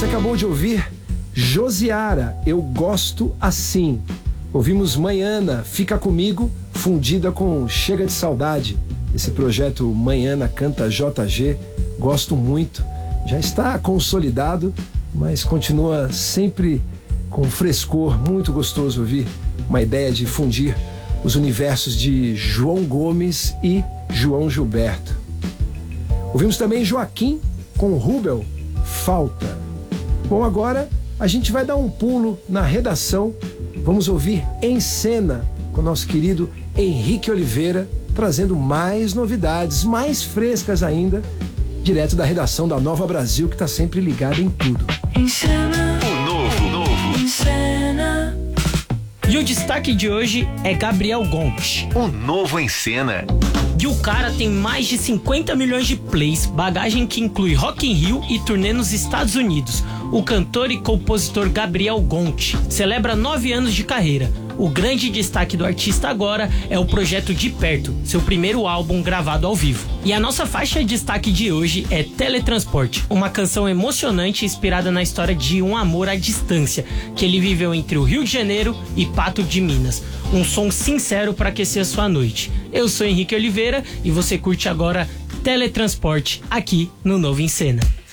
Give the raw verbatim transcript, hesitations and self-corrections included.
Você acabou de ouvir Josiara, Eu Gosto Assim. Ouvimos Manhana, Fica Comigo, fundida com Chega de Saudade. Esse projeto Manhana canta J G, gosto muito. Já está consolidado, mas continua sempre com frescor, muito gostoso ouvir uma ideia de fundir os universos de João Gomes e João Gilberto. Ouvimos também Joaquim com Rubel, Falta. Bom, agora a gente vai dar um pulo na redação. Vamos ouvir Em Cena com o nosso querido Henrique Oliveira, trazendo mais novidades, mais frescas ainda, direto da redação da Nova Brasil, que está sempre ligada em tudo. Em Cena. O novo, novo. Em Cena. E o destaque de hoje é Gabriel Gonch. O novo Em Cena. E o cara tem mais de cinquenta milhões de plays, bagagem que inclui Rock in Rio e turnê nos Estados Unidos. O cantor e compositor Gabriel Gonch celebra nove anos de carreira. O grande destaque do artista agora é o projeto De Perto, seu primeiro álbum gravado ao vivo. E a nossa faixa de destaque de hoje é Teletransporte, uma canção emocionante inspirada na história de um amor à distância, que ele viveu entre o Rio de Janeiro e Pato de Minas. Um som sincero para aquecer a sua noite. Eu sou Henrique Oliveira e você curte agora Teletransporte aqui no Novo Em Cena.